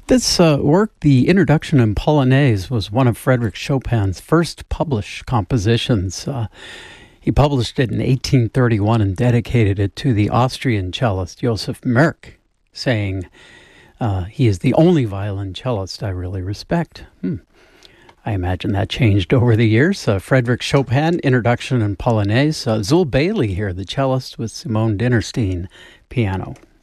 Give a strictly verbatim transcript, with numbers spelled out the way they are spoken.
This uh, work, the Introduction in Polonaise, was one of Frédéric Chopin's first published compositions. Uh, he published it in eighteen thirty-one and dedicated it to the Austrian cellist Joseph Merck, saying, uh, he is the only violoncellist I really respect. Hmm. I imagine that changed over the years. Uh, Frédéric Chopin, Introduction in Polonaise. Uh, Zul Bailey here, the cellist, with Simone Dinnerstein, piano.